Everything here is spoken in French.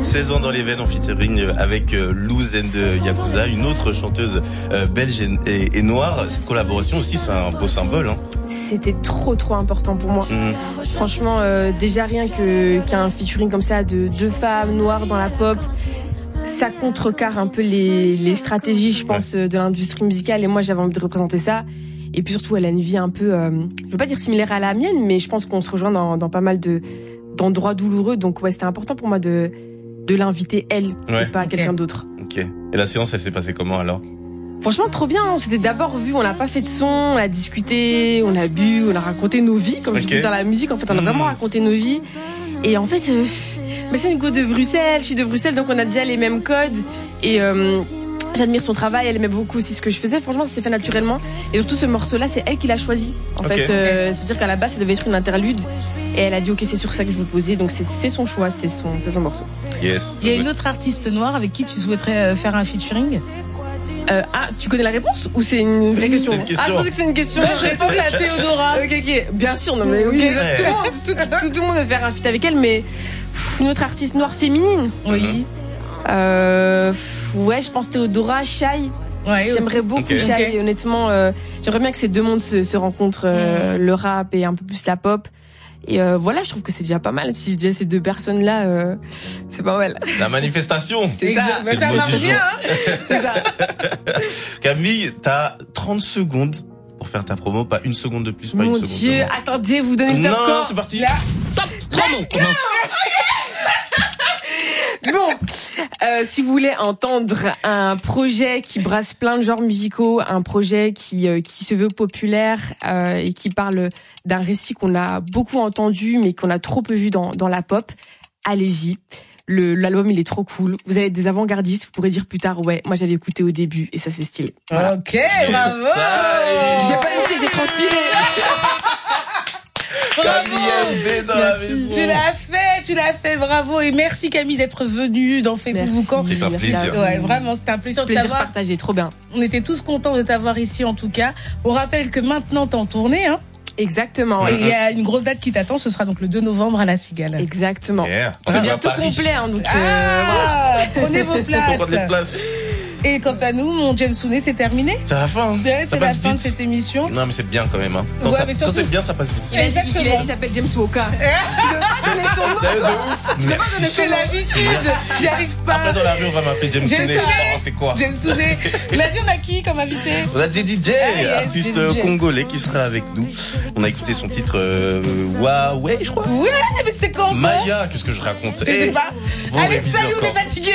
16 ans dans les veines en featuring avec Louz and Yakuza, une autre chanteuse belge et noire. Cette collaboration aussi, c'est un beau symbole. Hein. C'était trop important pour moi. Franchement, déjà rien qu'un featuring comme ça de deux femmes noires dans la pop, ça contrecarre un peu les stratégies, je pense, de l'industrie musicale. Et moi, j'avais envie de représenter ça. Et puis surtout, elle a une vie un peu, je veux pas dire similaire à la mienne, mais je pense qu'on se rejoint dans pas mal d'endroits douloureux. Donc ouais, c'était important pour moi de l'inviter elle, et pas quelqu'un d'autre. Ok. Et la séance, elle s'est passée comment alors? Franchement, trop bien. On s'était d'abord vu, on n'a pas fait de son, on a discuté, on a bu, on a raconté nos vies. Comme je dis dans la musique, en fait, on a vraiment raconté nos vies. Et en fait, mais c'est une go de Bruxelles, je suis de Bruxelles, donc on a déjà les mêmes codes. Et j'admire son travail, elle aimait beaucoup aussi ce que je faisais. Franchement, ça s'est fait naturellement. Et surtout, ce morceau-là, c'est elle qui l'a choisi. En fait, c'est-à-dire qu'à la base, ça devait être une interlude. Et elle a dit, ok, c'est sur ça que je veux poser. Donc c'est son choix, c'est son morceau. Yes. Il y a une autre artiste noire avec qui tu souhaiterais faire un featuring? Tu connais la réponse ou c'est une vraie question? C'est une question. Je pensais que c'était une question. Je réponds à Théodora. Ok. Bien sûr, non mais okay. Tout le monde veut faire un feat avec elle, mais une autre artiste noire féminine. Oui. Ouais, je pense Théodora, Shai. Ouais, j'aimerais beaucoup Shai. Et honnêtement, j'aimerais bien que ces deux mondes se rencontrent, le rap et un peu plus la pop. Et voilà, je trouve que c'est déjà pas mal. Si je dis ces deux personnes-là, c'est pas mal. La manifestation. C'est ça. Mais ça marche bien, hein. C'est ça. Camille, t'as 30 secondes pour faire ta promo, pas une seconde de plus, pas Mon une seconde Dieu, de moins. attendez, vous donnez le top Non, c'est parti. Top promo. Bon, si vous voulez entendre un projet qui brasse plein de genres musicaux, un projet qui se veut populaire et qui parle d'un récit qu'on a beaucoup entendu mais qu'on a trop peu vu dans la pop, allez-y. L'album il est trop cool. Vous avez des avant-gardistes, vous pourrez dire plus tard ouais, moi j'avais écouté au début et ça c'est stylé. Voilà. Ok, bravo. J'ai pas écouté, j'ai transpiré. Camille MB dans la maison. Tu l'as fait, bravo. Et merci Camille d'être venue dans Fais tout vous quand. C'est un plaisir. Ouais, vraiment, c'était un plaisir de t'avoir. Partagé, trop bien. On était tous contents de t'avoir ici en tout cas. On rappelle que maintenant t'es en tournée, hein. Exactement. Et il y a une grosse date qui t'attend, ce sera donc le 2 novembre à La Cigale. Exactement. Yeah. C'est bientôt complet, hein, donc voilà. Prenez vos places. Prendre les places. Et quant à nous, mon James Souné, c'est terminé. C'est la fin. Ouais, c'est la fin de cette émission. Non, mais c'est bien quand même. Hein. Quand, Ouais, quand c'est bien, ça passe vite. Exactement. Il s'appelle James Walker. Tu veux pas donner son nom? Sérieux de ouf. Tu peux pas donner C'est l'habitude. J'y arrive pas. Après, dans la rue, on va m'appeler James James Souné. Souné. Oh, c'est quoi? James Souné. Lundi, on a qui comme invité? On a JDJ, yes, artiste JDJ. congolais qui sera avec nous. On a écouté son titre Huawei, je crois. Ouais, mais c'est quand ça? Maya, qu'est-ce que je raconte? Je sais pas. Bon, Allez, réviser salut, on encore. est fatigués.